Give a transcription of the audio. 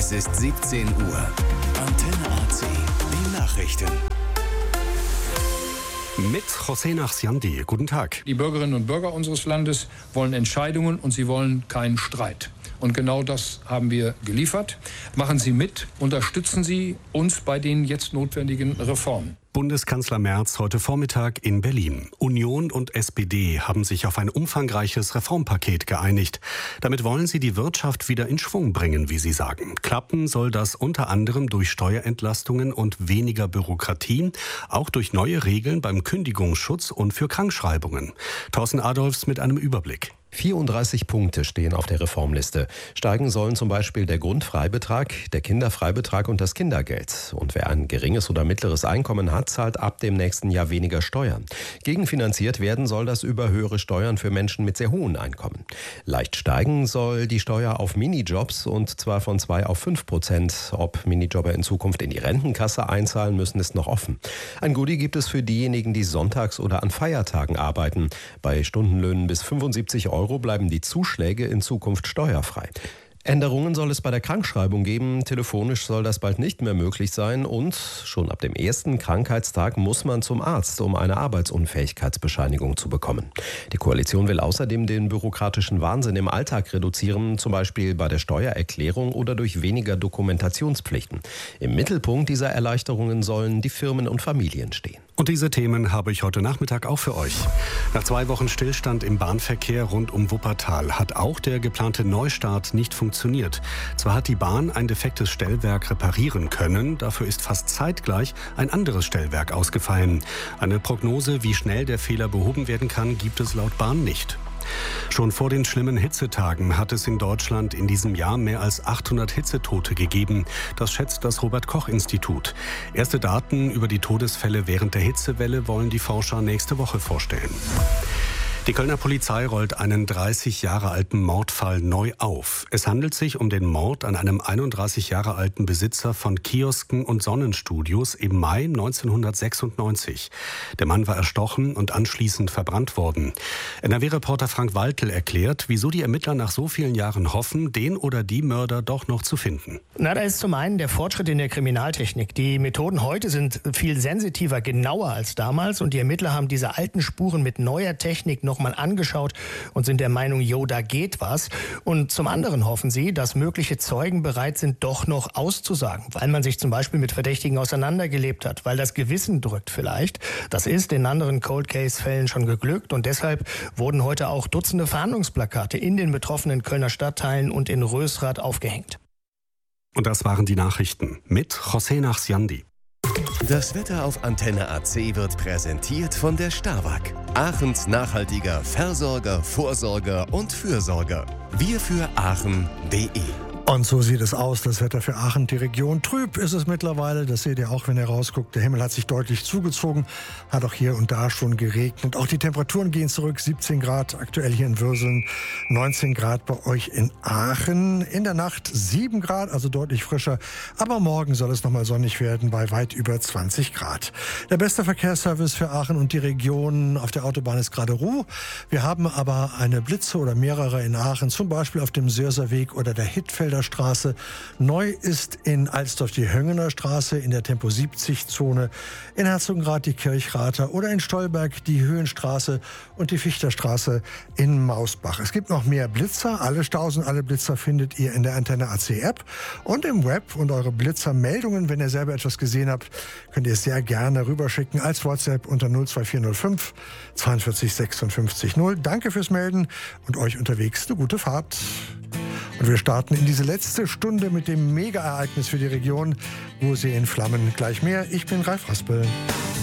Es ist 17 Uhr. Antenne AC. Die Nachrichten. Mit José Nachsiandi. Guten Tag. Die Bürgerinnen und Bürger unseres Landes wollen Entscheidungen und sie wollen keinen Streit. Und genau das haben wir geliefert. Machen Sie mit, unterstützen Sie uns bei den jetzt notwendigen Reformen. Bundeskanzler Merz heute Vormittag in Berlin. Union und SPD haben sich auf ein umfangreiches Reformpaket geeinigt. Damit wollen sie die Wirtschaft wieder in Schwung bringen, wie sie sagen. Klappen soll das unter anderem durch Steuerentlastungen und weniger Bürokratie, auch durch neue Regeln beim Kündigungsschutz und für Krankschreibungen. Thorsten Adolphs mit einem Überblick. 34 Punkte stehen auf der Reformliste. Steigen sollen zum Beispiel der Grundfreibetrag, der Kinderfreibetrag und das Kindergeld. Und wer ein geringes oder mittleres Einkommen hat, zahlt ab dem nächsten Jahr weniger Steuern. Gegenfinanziert werden soll das über höhere Steuern für Menschen mit sehr hohen Einkommen. Leicht steigen soll die Steuer auf Minijobs und zwar von 2 auf 5%. Ob Minijobber in Zukunft in die Rentenkasse einzahlen müssen, ist noch offen. Ein Goodie gibt es für diejenigen, die sonntags oder an Feiertagen arbeiten. Bei Stundenlöhnen bis 75 € bleiben die Zuschläge in Zukunft steuerfrei. Änderungen soll es bei der Krankschreibung geben. Telefonisch soll das bald nicht mehr möglich sein. Und schon ab dem ersten Krankheitstag muss man zum Arzt, um eine Arbeitsunfähigkeitsbescheinigung zu bekommen. Die Koalition will außerdem den bürokratischen Wahnsinn im Alltag reduzieren, zum Beispiel bei der Steuererklärung oder durch weniger Dokumentationspflichten. Im Mittelpunkt dieser Erleichterungen sollen die Firmen und Familien stehen. Und diese Themen habe ich heute Nachmittag auch für euch. Nach 2 Wochen Stillstand im Bahnverkehr rund um Wuppertal hat auch der geplante Neustart nicht funktioniert. Zwar hat die Bahn ein defektes Stellwerk reparieren können, dafür ist fast zeitgleich ein anderes Stellwerk ausgefallen. Eine Prognose, wie schnell der Fehler behoben werden kann, gibt es laut Bahn nicht. Schon vor den schlimmen Hitzetagen hat es in Deutschland in diesem Jahr mehr als 800 Hitzetote gegeben. Das schätzt das Robert-Koch-Institut. Erste Daten über die Todesfälle während der Hitzewelle wollen die Forscher nächste Woche vorstellen. Die Kölner Polizei rollt einen 30 Jahre alten Mordfall neu auf. Es handelt sich um den Mord an einem 31 Jahre alten Besitzer von Kiosken und Sonnenstudios im Mai 1996. Der Mann war erstochen und anschließend verbrannt worden. NRW-Reporter Frank Waltel erklärt, wieso die Ermittler nach so vielen Jahren hoffen, den oder die Mörder doch noch zu finden. Da ist zum einen der Fortschritt in der Kriminaltechnik. Die Methoden heute sind viel sensitiver, genauer als damals. Und die Ermittler haben diese alten Spuren mit neuer Technik noch mal angeschaut und sind der Meinung, da geht was. Und zum anderen hoffen sie, dass mögliche Zeugen bereit sind, doch noch auszusagen, weil man sich zum Beispiel mit Verdächtigen auseinandergelebt hat, weil das Gewissen drückt vielleicht. Das ist in anderen Cold-Case-Fällen schon geglückt und deshalb wurden heute auch Dutzende Fahndungsplakate in den betroffenen Kölner Stadtteilen und in Rösrath aufgehängt. Und das waren die Nachrichten mit José Nachsiandi. Das Wetter auf Antenne AC wird präsentiert von der Starwag. Aachens nachhaltiger Versorger, Vorsorger und Fürsorger. Wir für Aachen.de. Und so sieht es aus, das Wetter für Aachen. Die Region trüb ist es mittlerweile, das seht ihr auch, wenn ihr rausguckt. Der Himmel hat sich deutlich zugezogen, hat auch hier und da schon geregnet. Auch die Temperaturen gehen zurück, 17 Grad aktuell hier in Würseln, 19 Grad bei euch in Aachen. In der Nacht 7 Grad, also deutlich frischer. Aber morgen soll es nochmal sonnig werden bei weit über 20 Grad. Der beste Verkehrsservice für Aachen und die Region auf der Autobahn ist gerade Ruhe. Wir haben aber eine Blitze oder mehrere in Aachen, zum Beispiel auf dem Sörserweg oder der Hittfelder Straße. Neu ist in Alsdorf die Höngener Straße in der Tempo-70-Zone, in Herzogenrath die Kirchrather oder in Stolberg die Höhenstraße und die Fichterstraße in Mausbach. Es gibt noch mehr Blitzer. Alle Staus und alle Blitzer findet ihr in der Antenne AC App und im Web. Und eure Blitzermeldungen, wenn ihr selber etwas gesehen habt, könnt ihr sehr gerne rüberschicken als WhatsApp unter 02405 42 56 0. Danke fürs Melden und euch unterwegs eine gute Fahrt. Und wir starten in diese letzte Stunde mit dem Mega-Ereignis für die Region. Ruhrsee in Flammen. Gleich mehr. Ich bin Ralf Raspel.